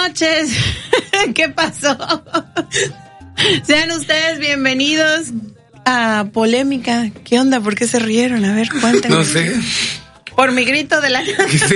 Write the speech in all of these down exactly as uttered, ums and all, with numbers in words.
noches. ¿Qué pasó? Sean ustedes bienvenidos a Polémica. ¿Qué onda? ¿Por qué se rieron? A ver, cuéntenme. No sé. Por mi grito de la... Sí.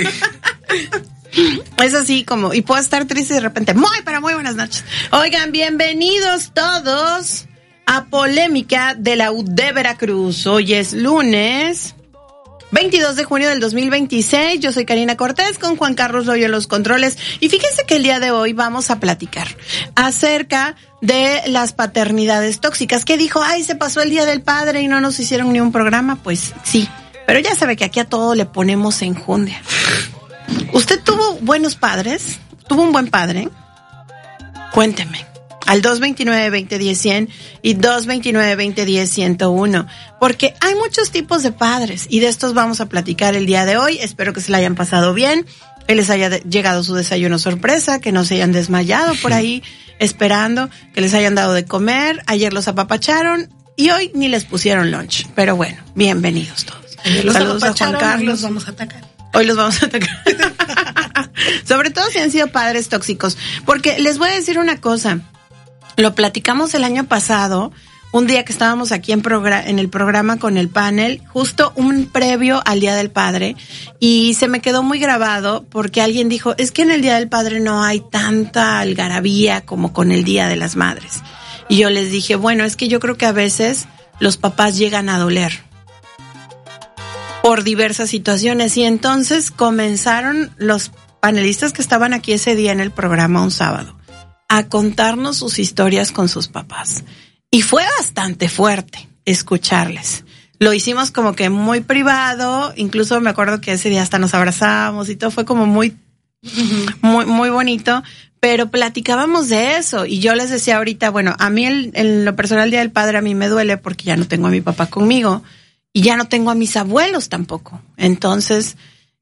Es así como, y puedo estar triste y de repente, muy, pero muy buenas noches. Oigan, bienvenidos todos a Polémica de la U de Veracruz. Hoy es lunes veintidós de junio del dos mil veintiséis. Yo soy Karina Cortés con Juan Carlos Loyo en los controles. Y fíjense que el día de hoy vamos a platicar acerca de las paternidades tóxicas. ¿Qué dijo? Ay, se pasó el Día del Padre y no nos hicieron ni un programa. Pues sí, pero ya sabe que aquí a todo le ponemos enjundia. ¿Usted tuvo buenos padres? ¿Tuvo un buen padre? Cuénteme. Al dos veintinueve, veinte diez, cien y dos veintinueve, veinte diez, ciento uno. Porque hay muchos tipos de padres y de estos vamos a platicar el día de hoy. Espero que se la hayan pasado bien, que les haya llegado su desayuno sorpresa, que no se hayan desmayado por ahí esperando, que les hayan dado de comer. Ayer los apapacharon y hoy ni les pusieron lunch. Pero bueno, bienvenidos todos. Los Saludos a Juan Carlos. Los vamos a atacar. Hoy los vamos a atacar. Sobre todo si han sido padres tóxicos. Porque les voy a decir una cosa. Lo platicamos el año pasado, un día que estábamos aquí en, progr- en el programa con el panel, justo un previo al Día del Padre, y se me quedó muy grabado porque alguien dijo, es que en el Día del Padre no hay tanta algarabía como con el Día de las Madres. Y yo les dije, bueno, es que yo creo que a veces los papás llegan a doler por diversas situaciones, y entonces comenzaron los panelistas que estaban aquí ese día en el programa un sábado a contarnos sus historias con sus papás. Y fue bastante fuerte escucharles. Lo hicimos como que muy privado, incluso me acuerdo que ese día hasta nos abrazamos y todo fue como muy, uh-huh. muy, muy bonito, pero platicábamos de eso y yo les decía ahorita, bueno, a mí el, en lo personal el Día del Padre a mí me duele porque ya no tengo a mi papá conmigo y ya no tengo a mis abuelos tampoco. Entonces,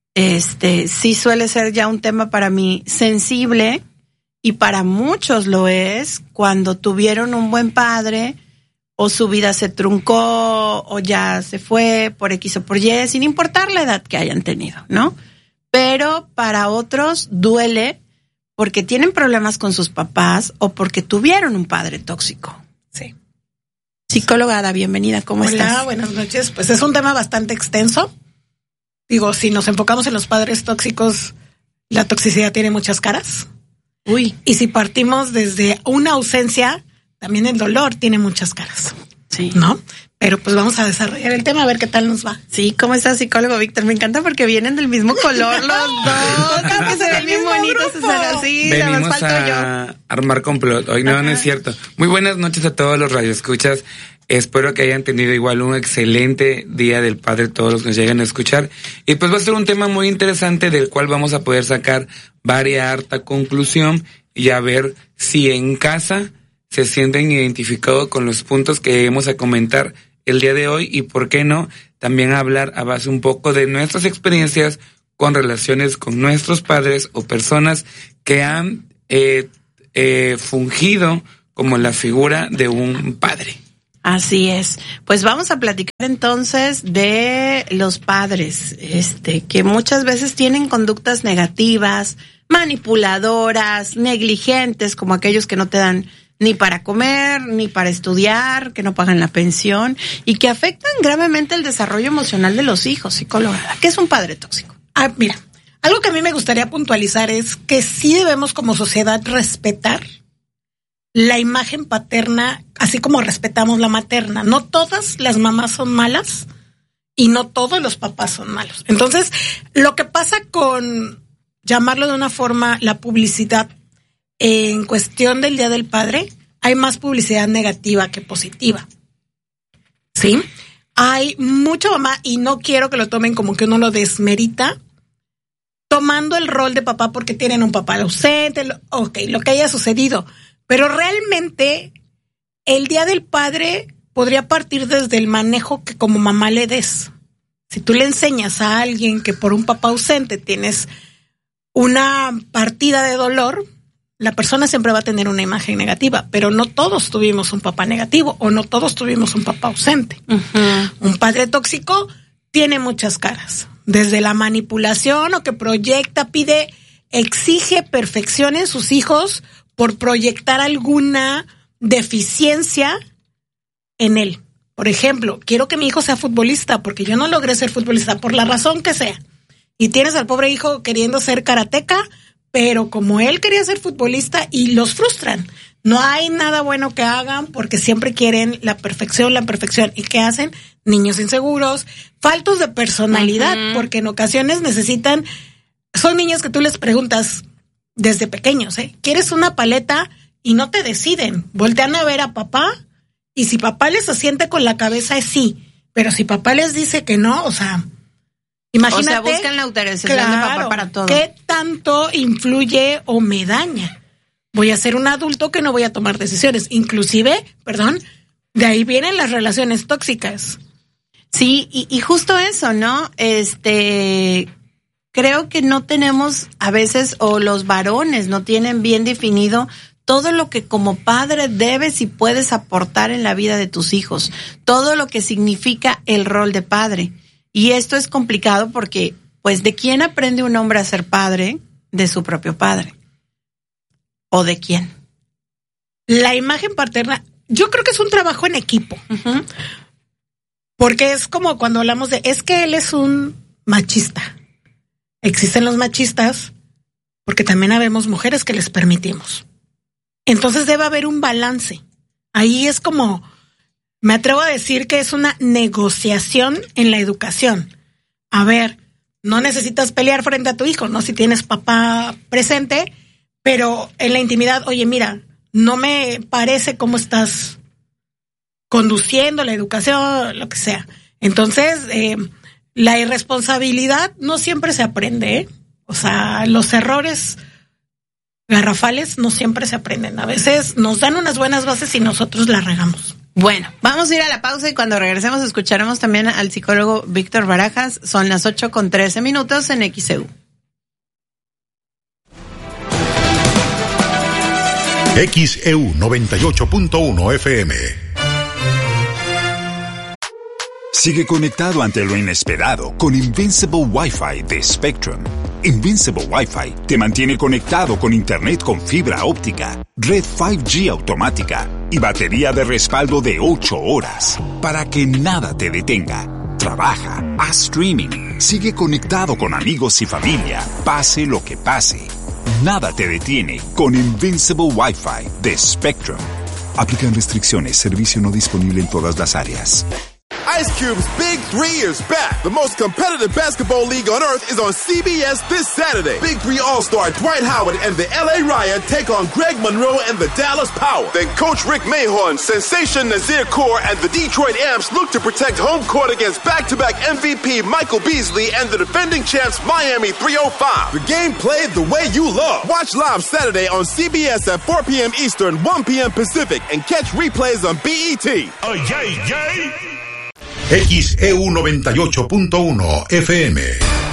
este, sí suele ser ya un tema para mí sensible. Y para muchos lo es cuando tuvieron un buen padre o su vida se truncó o ya se fue por X o por Y, sin importar la edad que hayan tenido, ¿no? Pero para otros duele porque tienen problemas con sus papás o porque tuvieron un padre tóxico. Sí. Psicóloga Ada, bienvenida, ¿cómo Hola, estás? Hola, buenas noches. Pues es un tema bastante extenso. Digo, si nos enfocamos en los padres tóxicos, la toxicidad tiene muchas caras. Uy. Y si partimos desde una ausencia, también el dolor tiene muchas caras. Sí. ¿No? Pero pues vamos a desarrollar el tema a ver qué tal nos va. Sí, ¿cómo estás, psicólogo Víctor? Me encanta porque vienen del mismo color los dos. Creo que se ven bien bonitos. Sí, venimos más falto a yo. armar complot. Hoy no, Ajá. no es cierto. Muy buenas noches a todos los radioescuchas. Espero que hayan tenido igual un excelente Día del Padre todos los que nos lleguen a escuchar. Y pues va a ser un tema muy interesante del cual vamos a poder sacar varias harta conclusión y a ver si en casa se sienten identificados con los puntos que vamos a comentar el día de hoy y por qué no también hablar a base un poco de nuestras experiencias con relaciones con nuestros padres o personas que han eh, eh, fungido como la figura de un padre. Así es. Pues vamos a platicar entonces de los padres, este, que muchas veces tienen conductas negativas, manipuladoras, negligentes, como aquellos que no te dan ni para comer, ni para estudiar, que no pagan la pensión y que afectan gravemente el desarrollo emocional de los hijos. Psicóloga, ¿qué es un padre tóxico? Ah, mira, algo que a mí me gustaría puntualizar es que sí debemos como sociedad respetar la imagen paterna, así como respetamos la materna. No todas las mamás son malas y no todos los papás son malos. Entonces, lo que pasa con, llamarlo de una forma, la publicidad en cuestión del Día del Padre, hay más publicidad negativa que positiva. ¿Sí? Hay mucha mamá, y no quiero que lo tomen como que uno lo desmerita, tomando el rol de papá porque tienen un papá ausente, ok, lo que haya sucedido. Pero realmente el Día del Padre podría partir desde el manejo que como mamá le des. Si tú le enseñas a alguien que por un papá ausente tienes una partida de dolor, la persona siempre va a tener una imagen negativa, pero no todos tuvimos un papá negativo o no todos tuvimos un papá ausente. Uh-huh. Un padre tóxico tiene muchas caras, desde la manipulación o que proyecta, pide exige perfección en sus hijos por proyectar alguna deficiencia en él. Por ejemplo, quiero que mi hijo sea futbolista porque yo no logré ser futbolista por la razón que sea. Y tienes al pobre hijo queriendo ser karateca, pero como él quería ser futbolista y los frustran. No hay nada bueno que hagan porque siempre quieren la perfección, la perfección. ¿Y qué hacen? Niños inseguros, faltos de personalidad, uh-huh. porque en ocasiones necesitan, son niños que tú les preguntas desde pequeños, ¿eh? ¿Quieres una paleta? Y no te deciden. Voltean a ver a papá y si papá les asiente con la cabeza es sí. Pero si papá les dice que no, o sea, imagínate. O sea, buscan la autorización claro, de papá para todo. ¿Qué tanto influye o me daña? Voy a ser un adulto que no voy a tomar decisiones. Inclusive, perdón, de ahí vienen las relaciones tóxicas. Sí, y, y justo eso, ¿no? Este, creo que no tenemos a veces, o los varones no tienen bien definido todo lo que como padre debes y puedes aportar en la vida de tus hijos, todo lo que significa el rol de padre. Y esto es complicado porque, pues, ¿de quién aprende un hombre a ser padre? De su propio padre. ¿O de quién? La imagen paterna, yo creo que es un trabajo en equipo. Uh-huh. Porque es como cuando hablamos de, es que él es un machista. Existen los machistas, porque también habemos mujeres que les permitimos. Entonces debe haber un balance. Ahí es como, me atrevo a decir que es una negociación en la educación. A ver, no necesitas pelear frente a tu hijo, ¿no? Si tienes papá presente, pero en la intimidad, oye, mira, no me parece cómo estás conduciendo la educación, lo que sea. Entonces, eh, la irresponsabilidad no siempre se aprende, ¿eh? O sea, los errores garrafales no siempre se aprenden. A veces nos dan unas buenas bases y nosotros las regamos. Bueno, vamos a ir a la pausa y cuando regresemos escucharemos también al psicólogo Víctor Barajas. Son las ocho con trece minutos en X E U. X E U noventa y ocho punto uno F M. Sigue conectado ante lo inesperado con Invincible Wi-Fi de Spectrum. Invincible Wi-Fi te mantiene conectado con internet con fibra óptica, red cinco G automática y batería de respaldo de ocho horas para que nada te detenga. Trabaja, haz streaming, sigue conectado con amigos y familia, pase lo que pase. Nada te detiene con Invincible Wi-Fi de Spectrum. Aplican restricciones, servicio no disponible en todas las áreas. Ice Cube's Big Three is back. The most competitive basketball league on earth is on C B S this Saturday. Big Three All-Star Dwight Howard and the L A Riot take on Greg Monroe and the Dallas Power. Then Coach Rick Mahorn, Sensation Nazir Kaur, and the Detroit Amps look to protect home court against back-to-back M V P Michael Beasley and the defending champs Miami three oh five. The game played the way you love. Watch live Saturday on C B S at four p.m. Eastern, one p.m. Pacific, and catch replays on B E T. Oh, yay, yay. X E U noventa y ocho punto uno F M.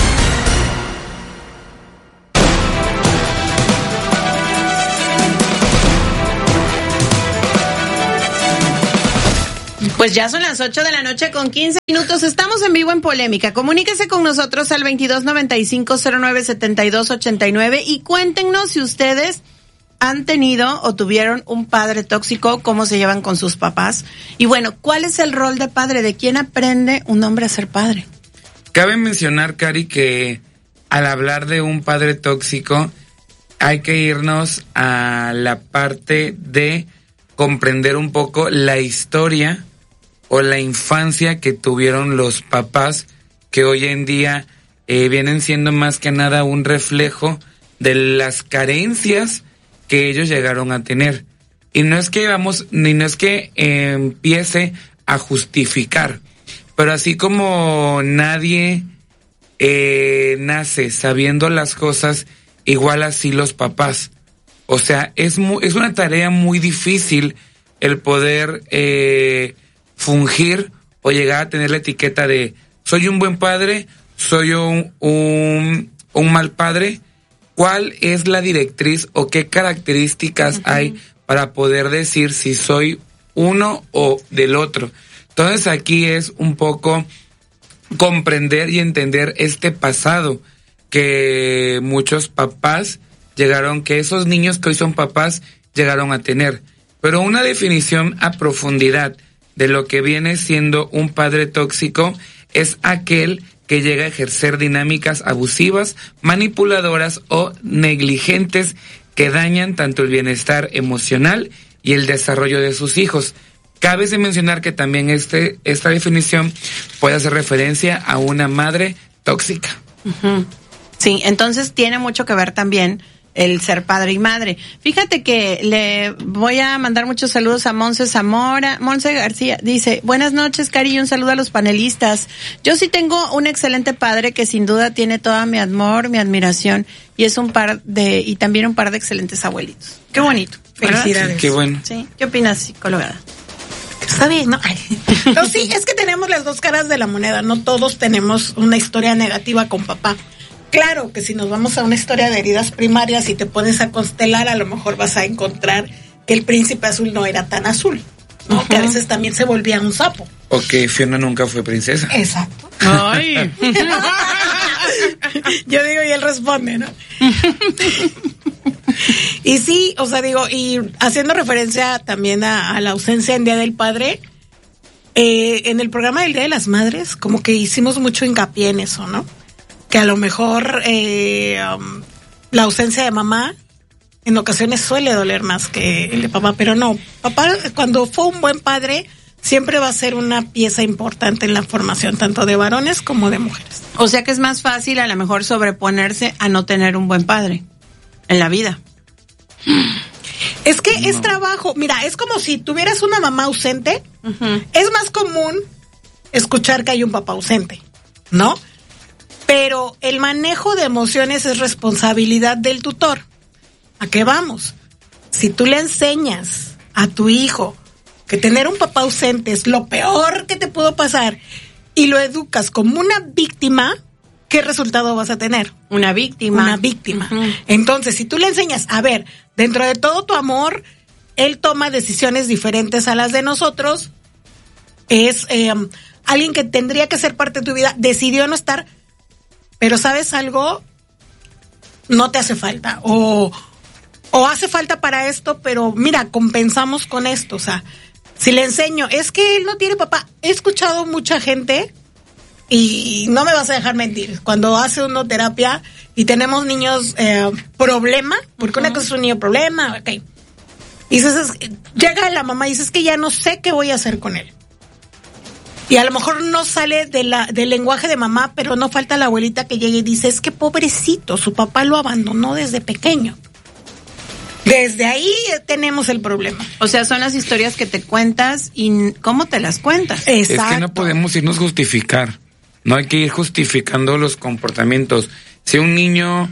Pues ya son las ocho de la noche con quince minutos. Estamos en vivo en Polémica. Comuníquese con nosotros al veintidós noventa y cinco cero nueve setenta y dos ochenta y nueve y cuéntenos si ustedes han tenido o tuvieron un padre tóxico, cómo se llevan con sus papás. Y bueno, ¿cuál es el rol de padre? ¿De quién aprende un hombre a ser padre? Cabe mencionar, Cari, que al hablar de un padre tóxico hay que irnos a la parte de comprender un poco la historia o la infancia que tuvieron los papás, que hoy en día eh, vienen siendo más que nada un reflejo de las carencias que ellos llegaron a tener. Y no es que vamos, ni no es que eh, empiece a justificar, pero así como nadie eh, nace sabiendo las cosas, igual así los papás. O sea, es muy, es una tarea muy difícil el poder eh, fungir o llegar a tener la etiqueta de soy un buen padre, soy un, un, un mal padre. ¿Cuál es la directriz o qué características uh-huh. hay para poder decir si soy uno o del otro? Entonces aquí es un poco comprender y entender este pasado que muchos papás llegaron, que esos niños que hoy son papás llegaron a tener. Pero una definición a profundidad de lo que viene siendo un padre tóxico es aquel que llega a ejercer dinámicas abusivas, manipuladoras o negligentes que dañan tanto el bienestar emocional y el desarrollo de sus hijos. Cabe de mencionar que también este esta definición puede hacer referencia a una madre tóxica. Uh-huh. Sí, entonces tiene mucho que ver también el ser padre y madre. Fíjate que le voy a mandar muchos saludos a Monse Zamora. Monse García dice, buenas noches, Cari, y un saludo a los panelistas. Yo sí tengo un excelente padre que sin duda tiene toda mi amor, mi admiración, y es un par de, y también un par de excelentes abuelitos. Qué bonito. Felicidades. Sí, qué bueno. Sí. ¿Qué opinas, psicóloga? Está bien, ¿no? No, sí, es que tenemos las dos caras de la moneda. No todos tenemos una historia negativa con papá. Claro que si nos vamos a una historia de heridas primarias y te pones a constelar, a lo mejor vas a encontrar que el príncipe azul no era tan azul, ¿no? Uh-huh. Que a veces también se volvía un sapo. O que Fiona nunca fue princesa. Exacto. Ay. Yo digo y él responde, ¿no? Y sí, o sea, digo, y haciendo referencia también a, a la ausencia en Día del Padre, eh, en el programa del Día de las Madres, como que hicimos mucho hincapié en eso, ¿no? Que a lo mejor eh, um, la ausencia de mamá en ocasiones suele doler más que el de papá, pero no, papá cuando fue un buen padre siempre va a ser una pieza importante en la formación tanto de varones como de mujeres. O sea que es más fácil a lo mejor sobreponerse a no tener un buen padre en la vida. Es que no. Es trabajo, mira, es como si tuvieras una mamá ausente, uh-huh. Es más común escuchar que hay un papá ausente, ¿no? Pero el manejo de emociones es responsabilidad del tutor. ¿A qué vamos? Si tú le enseñas a tu hijo que tener un papá ausente es lo peor que te pudo pasar y lo educas como una víctima, ¿qué resultado vas a tener? Una víctima. Una víctima. Uh-huh. Entonces, si tú le enseñas, a ver, dentro de todo tu amor, él toma decisiones diferentes a las de nosotros, es eh, alguien que tendría que ser parte de tu vida, decidió no estar. Pero ¿sabes algo? No te hace falta. O, o hace falta para esto, pero mira, compensamos con esto. O sea, si le enseño, es que él no tiene papá. He escuchado mucha gente, y no me vas a dejar mentir, cuando hace uno terapia y tenemos niños eh, problema, porque uh-huh. Una cosa es un niño problema, ok. Y dices, llega la mamá y dice, es que ya no sé qué voy a hacer con él. Y a lo mejor no sale de la, del lenguaje de mamá, pero no falta la abuelita que llegue y dice, es que pobrecito, su papá lo abandonó desde pequeño. Desde ahí tenemos el problema. O sea, son las historias que te cuentas y cómo te las cuentas. Exacto. Es que no podemos irnos a justificar. No hay que ir justificando los comportamientos. Si un niño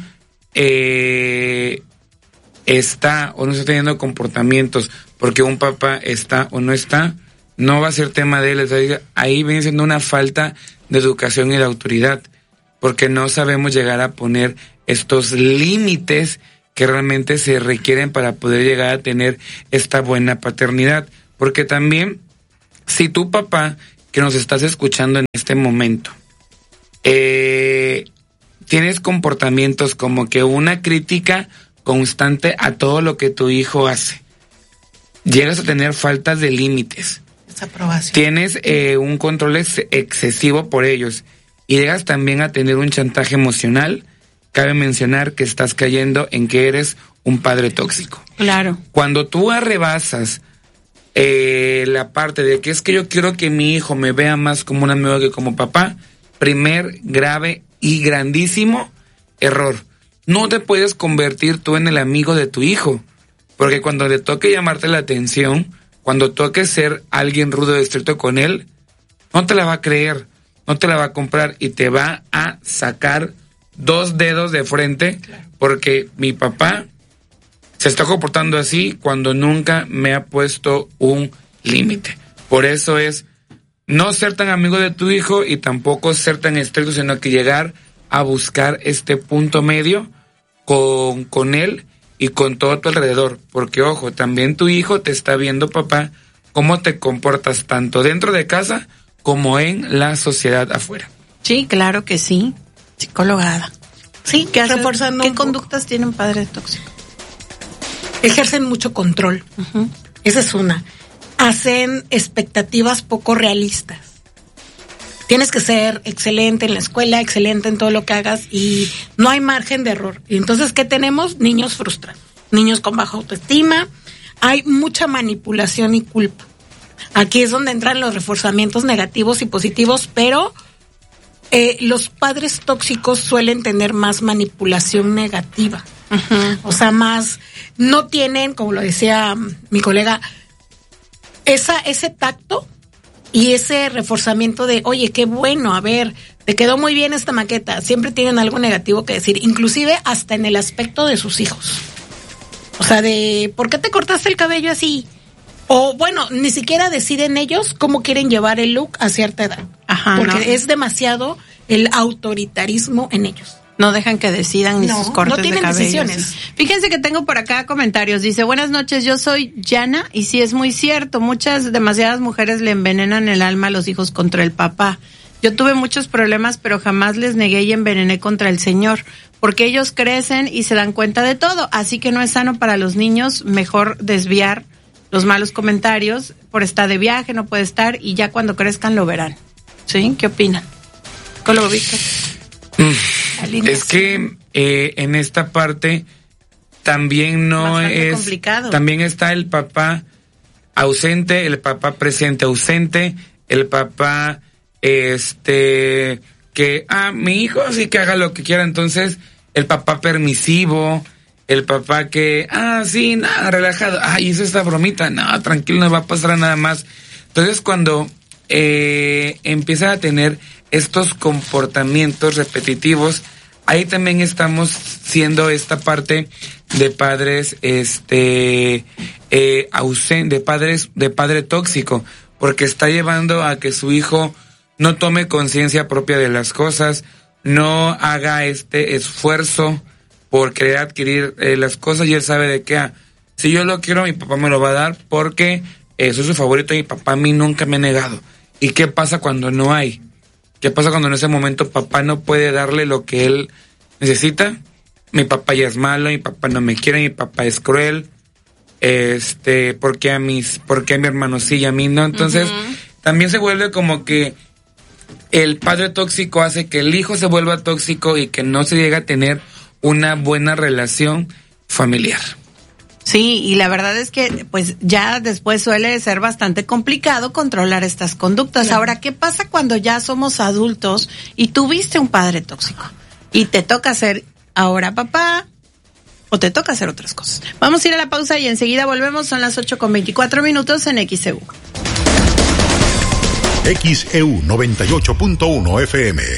eh, está o no está teniendo comportamientos porque un papá está o no está, no va a ser tema de él. Ahí viene siendo una falta de educación y de autoridad, porque no sabemos llegar a poner estos límites que realmente se requieren para poder llegar a tener esta buena paternidad. Porque también, si tu papá, que nos estás escuchando en este momento, eh, tienes comportamientos como que una crítica constante a todo lo que tu hijo hace, llegas a tener faltas de límites, tienes eh, un control ex- excesivo por ellos y llegas también a tener un chantaje emocional, cabe mencionar que estás cayendo en que eres un padre tóxico. Claro. Cuando tú arrebasas eh, la parte de que es que yo quiero que mi hijo me vea más como un amigo que como papá, primer grave y grandísimo error. No te puedes convertir tú en el amigo de tu hijo, porque cuando le toque llamarte la atención, cuando toque ser alguien rudo y estricto con él, no te la va a creer, no te la va a comprar y te va a sacar dos dedos de frente, porque mi papá se está comportando así cuando nunca me ha puesto un límite. Por eso es no ser tan amigo de tu hijo y tampoco ser tan estricto, sino que llegar a buscar este punto medio con, con él y con todo tu alrededor. Porque, ojo, también tu hijo te está viendo, papá, cómo te comportas tanto dentro de casa como en la sociedad afuera. Sí, claro que sí. Psicologada. Sí, ¿Qué, hace, reforzando ¿qué un conductas tiene un padre tóxico? Ejercen mucho control. Uh-huh. Esa es una. Hacen expectativas poco realistas. Tienes que ser excelente en la escuela, excelente en todo lo que hagas y no hay margen de error. Y entonces, ¿qué tenemos? Niños frustrados, niños con baja autoestima. Hay mucha manipulación y culpa. Aquí es donde entran los reforzamientos negativos y positivos, pero eh, los padres tóxicos suelen tener más manipulación negativa. Uh-huh. O sea, más, no tienen, como lo decía mi colega, esa ese tacto y ese reforzamiento de, oye, qué bueno, a ver, te quedó muy bien esta maqueta. Siempre tienen algo negativo que decir, inclusive hasta en el aspecto de sus hijos. O sea, de, ¿por qué te cortaste el cabello así? O, bueno, ni siquiera deciden ellos cómo quieren llevar el look a cierta edad. Ajá, porque no. Es demasiado el autoritarismo en ellos. No dejan que decidan ni no, sus cortes no tienen de cabello. Decisiones. Fíjense que tengo por acá comentarios. Dice, buenas noches, yo soy Yana y sí es muy cierto, muchas, demasiadas mujeres le envenenan el alma a los hijos contra el papá. Yo tuve muchos problemas, pero jamás les negué y envenené contra el señor, porque ellos crecen y se dan cuenta de todo, así que no es sano para los niños, mejor desviar los malos comentarios, por estar de viaje, no puede estar, y ya cuando crezcan lo verán. ¿Sí? ¿Qué opinan? ¿Cómo lo ubicas? Es que eh, en esta parte también no bastante es complicado. También está el papá ausente, el papá presente ausente, el papá este que ah mi hijo sí que haga lo que quiera, entonces el papá permisivo, el papá que ah sí nada relajado, ah hizo esta bromita, no tranquilo, no va a pasar nada más. Entonces cuando eh, empiezan a tener estos comportamientos repetitivos, ahí también estamos siendo esta parte de padres este eh, ausente, de padres de padre tóxico, porque está llevando a que su hijo no tome conciencia propia de las cosas, no haga este esfuerzo por querer adquirir eh, las cosas, y él sabe de que ah, si yo lo quiero mi papá me lo va a dar porque eh, soy su favorito y mi papá a mí nunca me ha negado. ¿Y qué pasa cuando no hay? ¿Qué pasa cuando en ese momento papá no puede darle lo que él necesita? Mi papá ya es malo, mi papá no me quiere, mi papá es cruel, este, porque a mis, porque a mi hermano sí y a mí no. Entonces, uh-huh. También se vuelve como que el padre tóxico hace que el hijo se vuelva tóxico y que no se llegue a tener una buena relación familiar. Sí, y la verdad es que pues ya después suele ser bastante complicado controlar estas conductas. Claro. Ahora, ¿qué pasa cuando ya somos adultos y tuviste un padre tóxico? Y te toca ser ahora papá o te toca hacer otras cosas. Vamos a ir a la pausa y enseguida volvemos. Son las ocho con veinticuatro minutos en X E U. X E U noventa y ocho punto uno F M.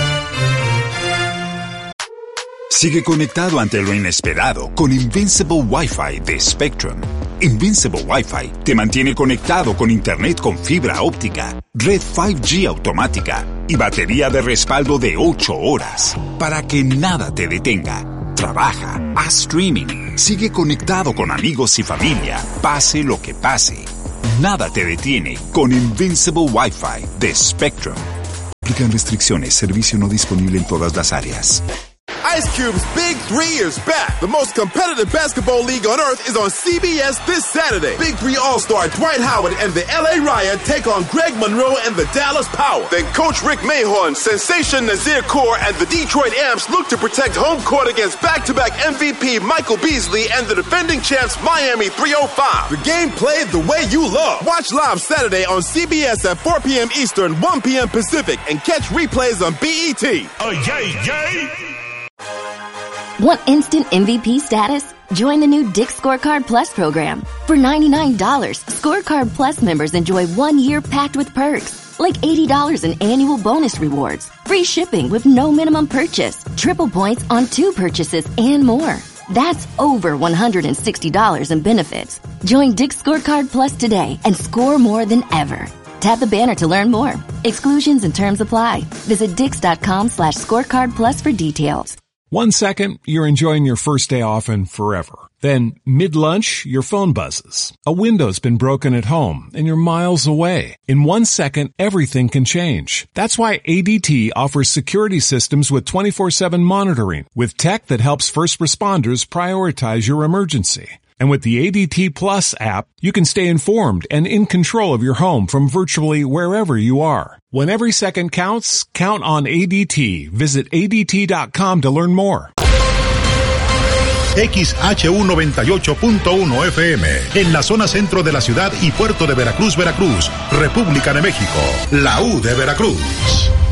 Sigue conectado ante lo inesperado con Invincible Wi-Fi de Spectrum. Invincible Wi-Fi te mantiene conectado con internet con fibra óptica, red cinco G automática y batería de respaldo de ocho horas para que nada te detenga. Trabaja, haz streaming, sigue conectado con amigos y familia, pase lo que pase. Nada te detiene con Invincible Wi-Fi de Spectrum. Aplican restricciones, servicio no disponible en todas las áreas. Ice Cube's Big Three is back. The most competitive basketball league on earth is on C B S this Saturday. Big Three All-Star Dwight Howard and the L A Riot take on Greg Monroe and the Dallas Power. Then Coach Rick Mahorn, Sensation Nazir Kaur, and the Detroit Amps look to protect home court against back-to-back M V P Michael Beasley and the defending champs Miami three oh five. The game played the way you love. Watch live Saturday on C B S at four p.m. Eastern, one p.m. Pacific, and catch replays on B E T. Oh, yay, yay! Want instant M V P status? Join the new Dick's Scorecard Plus program. For ninety-nine dollars, Scorecard Plus members enjoy one year packed with perks, like eighty dollars in annual bonus rewards, free shipping with no minimum purchase, triple points on two purchases, and more. That's over one hundred sixty dollars in benefits. Join Dick's Scorecard Plus today and score more than ever. Tap the banner to learn more. Exclusions and terms apply. Visit dix.com slash scorecard plus for details. One second, you're enjoying your first day off and forever. Then, mid-lunch, your phone buzzes. A window's been broken at home, and you're miles away. In one second, everything can change. That's why A D T offers security systems with twenty-four seven monitoring, with tech that helps first responders prioritize your emergency. And with the A D T Plus app, you can stay informed and in control of your home from virtually wherever you are. When every second counts, count on A D T. Visit A D T dot com to learn more. X H U noventa y ocho punto uno F M, en la zona centro de la ciudad y puerto de Veracruz, Veracruz, República de México, la U de Veracruz.